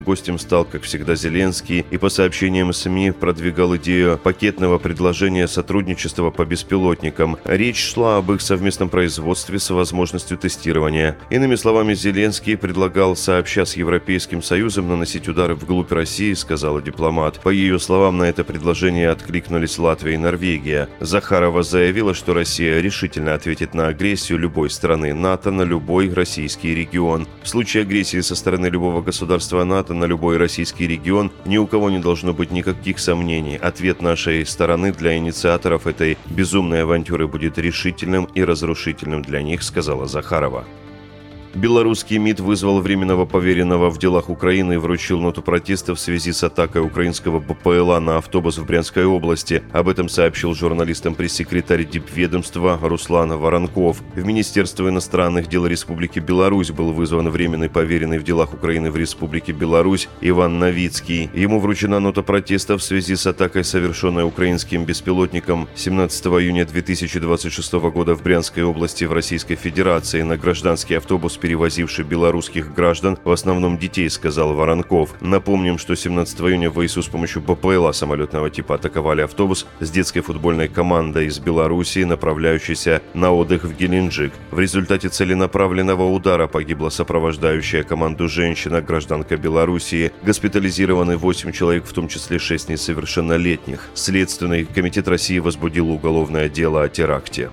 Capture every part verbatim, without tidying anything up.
Гостем стал, как всегда, Зеленский и, по сообщениям СМИ, продвигал идею пакетного предложения сотрудничества по беспилотникам. Речь шла об их совместном производстве с возможностью тестирования. Иными словами, Зеленский предлагал сообща с Европейским Союзом наносить удары вглубь России, сказала дипломат. По ее словам, на это предложение откликнулись Латвия и Норвегия. Захарова заявила, что Россия решительно ответит на агрессию любой страны НАТО на любой российский регион. В случае агрессии со стороны любого государства НАТО на любой российский регион ни у кого не должно быть никаких сомнений. Ответ нашей стороны для инициаторов этой безумной авантюры будет решительным и разрушительным для них, сказала Захарова. Белорусский МИД вызвал временного поверенного в делах Украины и вручил ноту протеста в связи с атакой украинского БПЛА на автобус в Брянской области. Об этом сообщил журналистам пресс-секретарь дипведомства Руслан Воронков. В Министерство иностранных дел Республики Беларусь был вызван временный поверенный в делах Украины в Республике Беларусь Иван Новицкий. Ему вручена нота протеста в связи с атакой, совершенной украинским беспилотником семнадцатого июня две тысячи двадцать шестого года в Брянской области в Российской Федерации на гражданский автобус, перевозивший белорусских граждан, в основном детей, сказал Воронков. Напомним, что семнадцатого июня ВСУ с помощью БПЛА самолетного типа атаковали автобус с детской футбольной командой из Белоруссии, направляющейся на отдых в Геленджик. В результате целенаправленного удара погибла сопровождающая команду женщина, гражданка Белоруссии. Госпитализированы восемь человек, в том числе шесть несовершеннолетних. Следственный комитет России возбудил уголовное дело о теракте.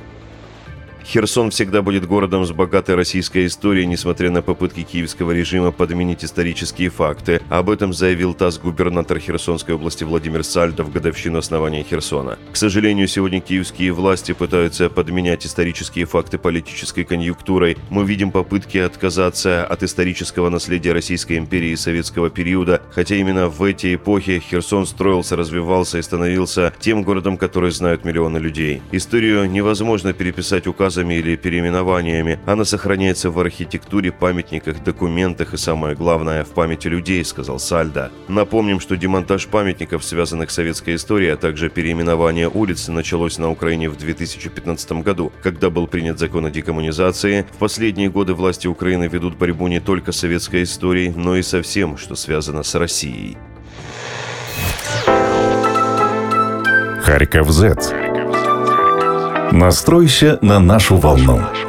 Херсон всегда будет городом с богатой российской историей, несмотря на попытки киевского режима подменить исторические факты. Об этом заявил ТАСС губернатор Херсонской области Владимир Сальдо в годовщину основания Херсона. К сожалению, сегодня киевские власти пытаются подменять исторические факты политической конъюнктурой. Мы видим попытки отказаться от исторического наследия Российской империи и советского периода, хотя именно в эти эпохи Херсон строился, развивался и становился тем городом, который знают миллионы людей. Историю невозможно переписать указом или переименованиями. Она сохраняется в архитектуре, памятниках, документах и, самое главное, в памяти людей, сказал Сальдо. Напомним, что демонтаж памятников, связанных с советской историей, а также переименование улиц началось на Украине в две тысячи пятнадцатом году, когда был принят закон о декоммунизации. В последние годы власти Украины ведут борьбу не только с советской историей, но и со всем, что связано с Россией. Харьков Зет. Настройся на нашу волну.